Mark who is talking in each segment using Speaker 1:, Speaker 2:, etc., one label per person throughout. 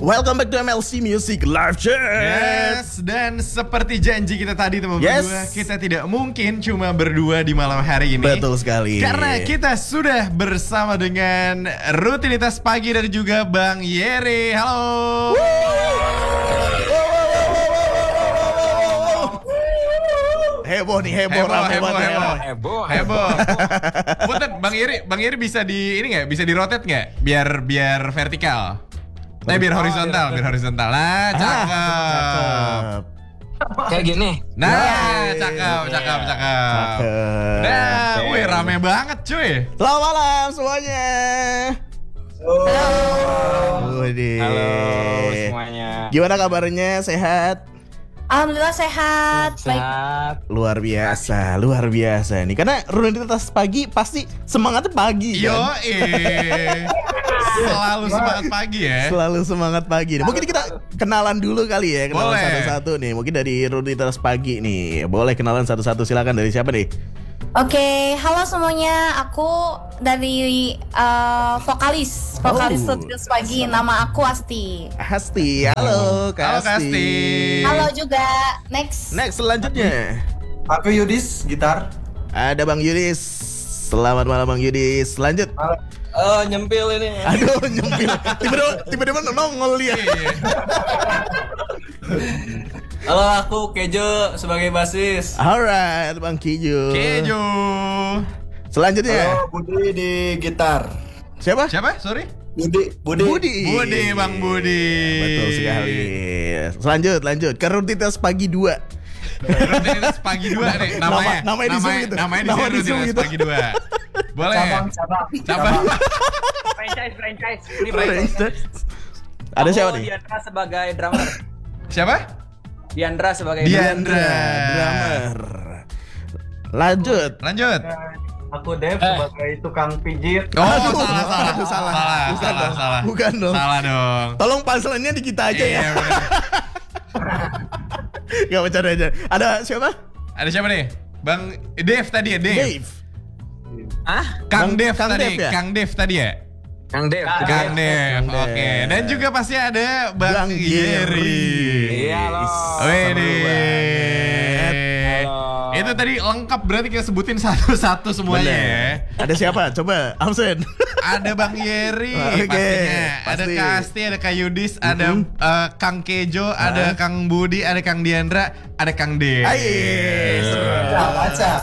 Speaker 1: Welcome back to MLC Music Live Chat.
Speaker 2: Yes, dan seperti janji kita tadi teman berdua, kita tidak mungkin cuma berdua di malam hari ini.
Speaker 1: Betul sekali.
Speaker 2: Karena kita sudah bersama dengan rutinitas pagi dan juga Bang Yeri. Halo.
Speaker 1: Heboh nih, heboh.
Speaker 2: Punten, Bang Yeri bisa di ini nggak? Bisa di rotate nggak? Biar vertikal. Biar horizontal. Nah, cakep.
Speaker 3: Kayak gini.
Speaker 2: Nah, cakep. Nah, wih rame banget cuy.
Speaker 1: Selamat malam semuanya.
Speaker 3: Halo semuanya.
Speaker 1: Gimana kabarnya? Sehat?
Speaker 4: Alhamdulillah sehat. Baik.
Speaker 1: Luar biasa nih. Karena rutinitas pagi pasti semangatnya pagi
Speaker 2: Yo,
Speaker 1: kan?
Speaker 2: selalu semangat pagi ya.
Speaker 1: Selalu semangat pagi. Mungkin kita kenalan dulu kali ya, kenalan
Speaker 2: Boleh.
Speaker 1: satu-satu nih. Mungkin dari rutinitas pagi nih. Boleh kenalan satu-satu, silakan. Dari siapa nih?
Speaker 4: Oke, halo semuanya. Aku dari vokalis Rutinitas Pagi. Nama aku Asti.
Speaker 1: Asti. Halo, Kak
Speaker 2: Halo, Kak Asti.
Speaker 4: Halo juga. Next.
Speaker 1: Selanjutnya
Speaker 5: Aku Yudis, gitar.
Speaker 1: ada Bang Yudis. Selamat malam Bang Yudis. Lanjut.
Speaker 3: Nyempil ini.
Speaker 1: Aduh, nyempil. Tiba-tiba nongol dia.
Speaker 3: Halo, aku Kejo sebagai basis.
Speaker 1: Alright, Bang Kijo.
Speaker 2: Kejo.
Speaker 1: Selanjutnya
Speaker 5: Halo, Budi di gitar.
Speaker 1: siapa?
Speaker 2: Siapa? Sorry.
Speaker 5: Budi.
Speaker 2: Budi, Bang Budi.
Speaker 1: Betul sekali. Lanjut ke rutinitas pagi 2.
Speaker 2: Rutinitas pagi 2 nih namanya.
Speaker 1: Namanya disuruh gitu.
Speaker 2: Namanya
Speaker 1: Nama
Speaker 2: di
Speaker 1: disuruh
Speaker 2: rutinitas
Speaker 1: gitu.
Speaker 2: pagi 2. Boleh. Cabang.
Speaker 3: Franchise. Ini
Speaker 1: Ada siapa nih?
Speaker 3: Diandra sebagai drummer.
Speaker 2: Siapa?
Speaker 3: Diandra sebagai
Speaker 2: Diandra.
Speaker 1: Drummer. Lanjut.
Speaker 5: Aku Dev sebagai tukang pijit.
Speaker 2: Oh,
Speaker 1: Aduh,
Speaker 2: salah.
Speaker 1: Bukan dong.
Speaker 2: Salah dong.
Speaker 1: Tolong punchline-nya di kita aja ya.
Speaker 2: Iya, bener.
Speaker 1: Gak bercanda aja. Ada siapa?
Speaker 2: Ada siapa nih? Bang Dev tadi ya, Dev.
Speaker 1: Dave.
Speaker 2: Kang Dev
Speaker 1: Kang
Speaker 2: tadi.
Speaker 1: Dev ya?
Speaker 2: Kang Dev tadi ya?
Speaker 3: Kang Dev.
Speaker 2: Kang Dev.
Speaker 1: Dev.
Speaker 2: Oke. Dan juga pasti ada Bang Yeri.
Speaker 3: Iya, halo.
Speaker 2: Itu tadi lengkap, berarti kita sebutin satu-satu semuanya ya.
Speaker 1: Bener. Ada siapa? Coba absen.
Speaker 2: Ada Bang Yeri
Speaker 1: Oke,
Speaker 2: pastinya. Ada
Speaker 1: pasti.
Speaker 2: Kak Asti, ada Kak Yudis, ada Kang Kejo, ada Kang Budi, ada Kang Diandra, ada Kang D.
Speaker 5: Baca.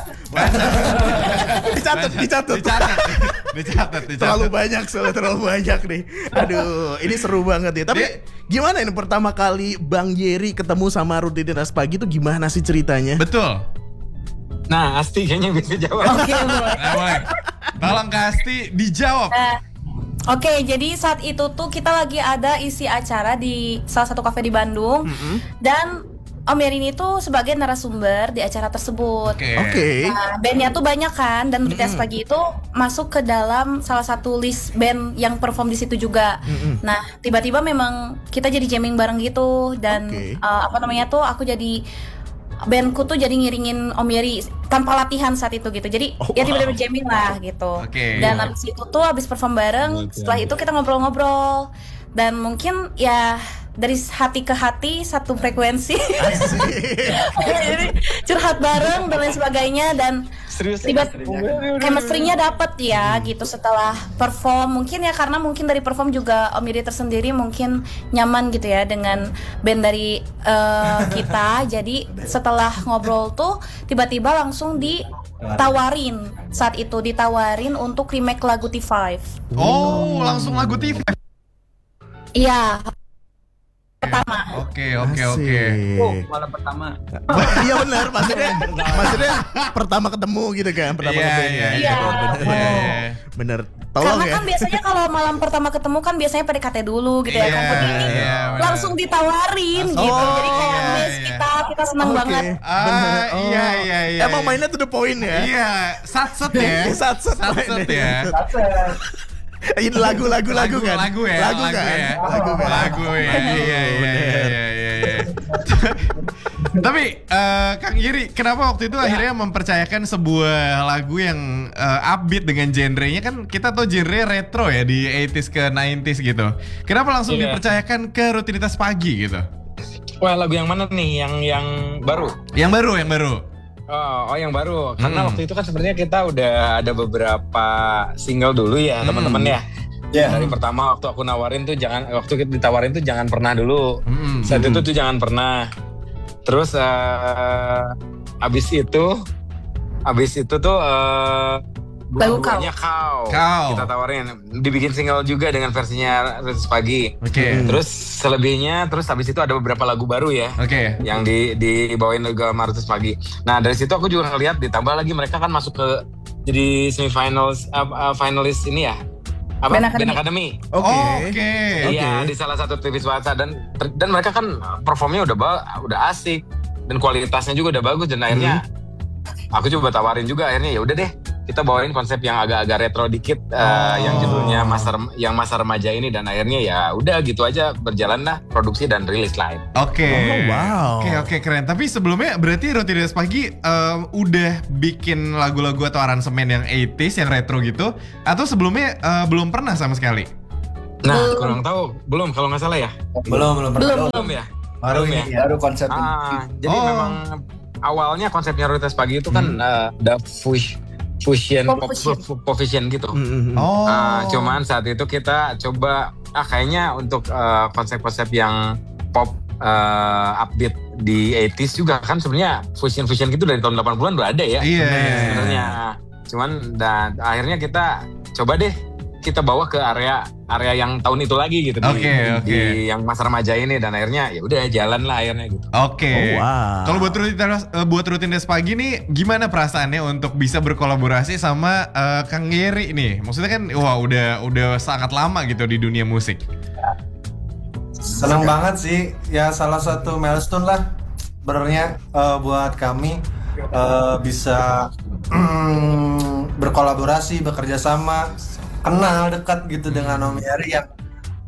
Speaker 2: Dicatat.
Speaker 1: Terlalu banyak nih. Aduh, ini seru banget ya. Tapi gimana ini pertama kali Bang Yeri ketemu sama rutinitas pagi itu gimana sih ceritanya?
Speaker 2: Betul.
Speaker 3: Nah, Asti kayaknya bisa jawab.
Speaker 4: Oke, boleh.
Speaker 2: Nah, boleh. Tolong Kak Asti dijawab.
Speaker 4: Oke, jadi saat itu tuh kita lagi ada isi acara di salah satu kafe di Bandung. Dan Om Yeri ini tuh sebagai narasumber di acara tersebut.
Speaker 1: Oke.
Speaker 4: Nah, bandnya tuh banyak kan, dan Rutinitas Pagi itu masuk ke dalam salah satu list band yang perform di situ juga. Nah, tiba-tiba memang kita jadi jamming bareng gitu, dan
Speaker 1: Oke.
Speaker 4: aku jadi bandku tuh jadi ngiringin Om Yeri tanpa latihan saat itu gitu. Jadi ya tiba-tiba jamming lah gitu.
Speaker 2: Oke.
Speaker 4: Dan abis itu tuh abis perform bareng, setelah itu kita ngobrol-ngobrol, dan mungkin ya dari hati ke hati satu frekuensi. Jadi curhat bareng dan lain sebagainya, dan chemistry-nya dapet ya gitu setelah perform. Mungkin ya karena mungkin dari perform juga Om Yeri tersendiri mungkin nyaman gitu ya dengan band dari kita. Jadi setelah ngobrol tuh tiba-tiba langsung ditawarin untuk remake lagu T5.
Speaker 2: Oh, langsung lagu TV.
Speaker 4: Iya. Pertama.
Speaker 2: Oke.
Speaker 3: Malam pertama.
Speaker 1: Iya benar, maksudnya pertama ketemu gitu kan, pertama ketemu.
Speaker 2: Iya.
Speaker 1: Bener. Tolong
Speaker 4: Karena
Speaker 1: ya.
Speaker 4: kan biasanya kalau malam pertama ketemu kan biasanya PDKT dulu gitu ya.
Speaker 2: Iya,
Speaker 4: Kalau ini
Speaker 2: iya,
Speaker 4: langsung ditawarin gitu. Jadi kayak miss kita senang
Speaker 1: Oke.
Speaker 4: banget.
Speaker 1: Bener.
Speaker 2: Iya.
Speaker 1: Emang mainnya to the point ya.
Speaker 2: Iya, satset ya.
Speaker 1: Satset
Speaker 2: Satset ya.
Speaker 1: Ini lagu kan.
Speaker 2: Lagu ya.
Speaker 1: Lagu kan.
Speaker 2: Lagu ya.
Speaker 1: Lagu kan.
Speaker 2: Iya. Tapi Kang Yeri, kenapa waktu itu akhirnya mempercayakan sebuah lagu yang upbeat dengan genrenya, kan kita tahu genre retro ya di 80s ke 90s gitu. Kenapa langsung dipercayakan ke Rutinitas Pagi gitu?
Speaker 3: Wah, lagu yang mana nih? Yang baru?
Speaker 2: Yang baru.
Speaker 3: Oh, yang baru. Karena waktu itu kan sebenarnya kita udah ada beberapa single dulu ya, teman-teman ya. Dari pertama waktu aku nawarin tuh waktu ditawarin tuh jangan pernah dulu. Saat itu tuh jangan pernah. Terus abis itu tuh
Speaker 4: Lagu
Speaker 3: dua-duanya kau. Kita tawarin, dibikin single juga dengan versinya Rutinitas Pagi. Terus selebihnya, terus abis itu ada beberapa lagu baru ya, yang dibawain juga sama Rutinitas Pagi. Nah dari situ aku juga ngeliat, ditambah lagi mereka kan masuk ke jadi semifinals, finalis ini ya. Band Academy. Iya, di salah satu TV swasta, dan mereka kan performnya udah asik dan kualitasnya juga udah bagus, dan akhirnya aku coba tawarin juga, akhirnya ya udah deh kita bawain konsep yang agak-agak retro dikit, yang judulnya masa remaja ini, dan akhirnya ya udah gitu aja berjalan lah produksi dan rilis live.
Speaker 2: Oke, keren. Tapi sebelumnya berarti Rutinitas Pagi udah bikin lagu-lagu atau aransemen yang 80s yang retro gitu, atau sebelumnya belum pernah sama sekali?
Speaker 3: Nah, kurang tahu, belum kalau nggak salah ya.
Speaker 5: Belum
Speaker 3: Ya.
Speaker 5: Baru konsepnya.
Speaker 3: Jadi memang awalnya konsepnya Rutinitas Pagi itu kan ada fusion gitu. Cuman saat itu kita coba kayaknya untuk konsep-konsep yang pop upbeat di 80s juga kan sebenarnya fusion gitu dari tahun 80-an udah ada ya. Sebenarnya. Cuman dan akhirnya kita coba deh kita bawa ke area yang tahun itu lagi gitu, di yang masa remaja ini, dan akhirnya ya udah jalan lah akhirnya gitu.
Speaker 2: Kalau buat Rutinitas Pagi nih, gimana perasaannya untuk bisa berkolaborasi sama Kang Yeri nih? Maksudnya kan udah sangat lama gitu di dunia musik.
Speaker 5: Senang banget sih, ya salah satu milestone lah sebenarnya buat kami bisa berkolaborasi, bekerja sama, kenal dekat gitu dengan Om Yeri yang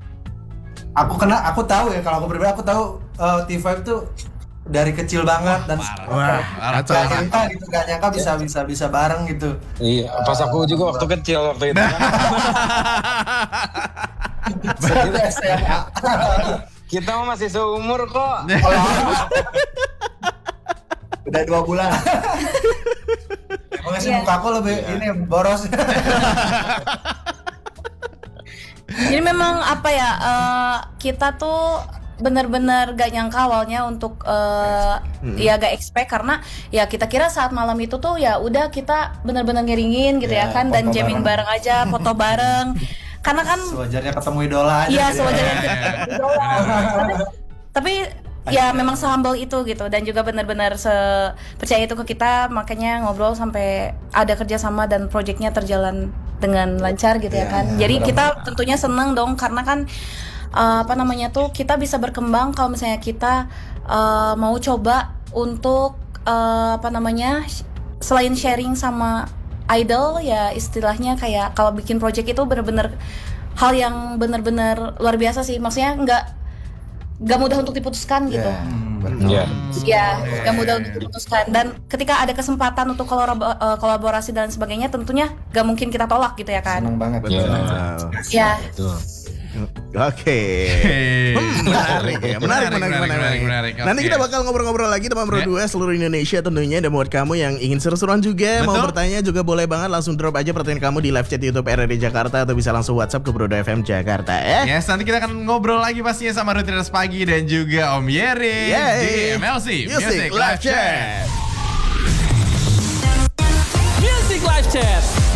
Speaker 5: aku tahu ya, kalau aku pribadi aku tahu T5 tuh dari kecil banget dan gak nyangka bisa bareng gitu.
Speaker 3: Iya, pas aku juga waktu kecil waktu itu kan. Kita masih seumur kok.
Speaker 5: Udah 2 bulan. Emang sih muka aku lebih ini boros.
Speaker 4: Jadi memang apa ya, kita tuh benar-benar gak nyangka awalnya untuk ya gak expect, karena ya kita kira saat malam itu tuh ya udah kita benar-benar ngiringin gitu ya kan, dan jamming bareng aja, foto bareng. Karena kan
Speaker 5: sewajarnya ketemu idola aja.
Speaker 4: Iya, sewajarnya ketemu idola. Tapi ya memang se-humble itu gitu, dan juga benar-benar percaya itu ke kita, makanya ngobrol sampai ada kerjasama dan proyeknya terjalan dengan lancar gitu ya kan. Jadi kita tentunya seneng dong, karena kan kita bisa berkembang kalau misalnya kita mau coba untuk selain sharing sama idol ya, istilahnya kayak kalau bikin project itu benar-benar hal yang benar-benar luar biasa sih, maksudnya nggak mudah untuk diputuskan gitu. Gak mudah untuk diputuskan, dan ketika ada kesempatan untuk kolaborasi dan sebagainya, tentunya gak mungkin kita tolak gitu ya kan.
Speaker 5: Senang banget.
Speaker 1: Menarik. Nanti kita bakal ngobrol-ngobrol lagi teman Bro 2 seluruh Indonesia tentunya. Dan buat kamu yang ingin seru-seruan juga, mau bertanya juga boleh banget, langsung drop aja pertanyaan kamu di live chat YouTube RRI Jakarta, atau bisa langsung WhatsApp ke Bro 2 FM Jakarta ya.
Speaker 2: Yes, nanti kita akan ngobrol lagi pastinya sama Rutinitas Pagi dan juga Om Yeri di MLC Music Live Chat.
Speaker 6: Music Live Chat.